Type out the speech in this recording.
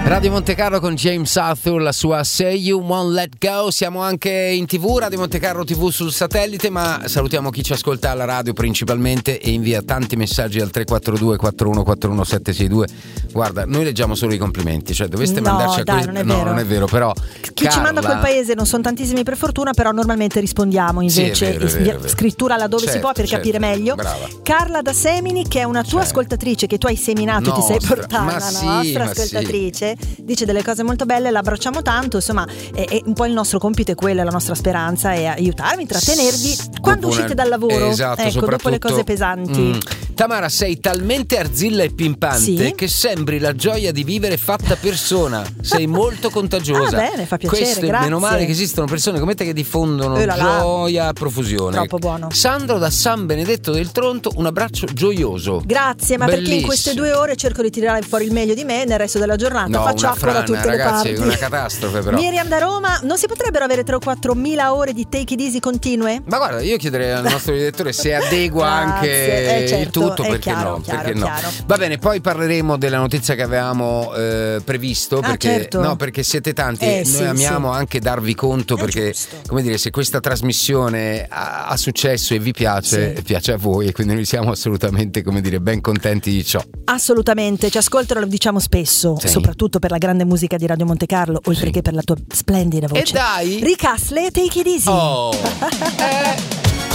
Radio Monte Carlo con James Arthur, la sua Say You Won't Let Go. Siamo anche in TV, Radio Monte Carlo TV sul satellite, ma salutiamo chi ci ascolta alla radio principalmente e invia tanti messaggi al 342 4141 762. Guarda, noi leggiamo solo i complimenti, cioè dovreste mandarci a dai, non è vero. non è vero, però chi ci manda a quel paese non sono tantissimi per fortuna, però normalmente rispondiamo invece, è vero. scrittura laddove si può per capire meglio. Brava. Carla da Semini, che è una tua ascoltatrice che tu hai seminato e ti sei portata, la nostra ascoltatrice, dice delle cose molto belle, la abbracciamo tanto, insomma è un po' il nostro compito, è quello, la nostra speranza è aiutarvi, intrattenervi quando uscite dal lavoro, esatto, dopo le cose pesanti. Tamara, sei talmente arzilla e pimpante che sembri la gioia di vivere fatta persona, sei molto contagiosa. Bene, fa piacere, questo grazie. Meno male che esistono persone come te che diffondono gioia a profusione. Troppo buono. Sandro da San Benedetto del Tronto, un abbraccio gioioso. Grazie, ma bellissimo. Perché in queste 2 ore cerco di tirare fuori il meglio di me, nel resto della giornata faccio acqua da tutte le parti. È una catastrofe, però. Miriam da Roma, non si potrebbero avere 3 o 4 mila ore di take it easy continue? Ma guarda, io chiederei al nostro direttore se adegua anche il tutto, perché chiaro, no? Chiaro, perché no? chiaro. Va bene, poi parleremo della notizia che avevamo previsto, perché certo. no, perché siete tanti, noi amiamo anche darvi conto, perché giusto. come dire, se questa trasmissione ha successo e vi piace, piace a voi, e quindi noi siamo assolutamente, come dire, ben contenti di ciò. Assolutamente, ci ascoltano, lo diciamo spesso, soprattutto per la grande musica di Radio Monte Carlo, oltre che per la tua splendida voce. E dai! Rick Astley, Take It Easy.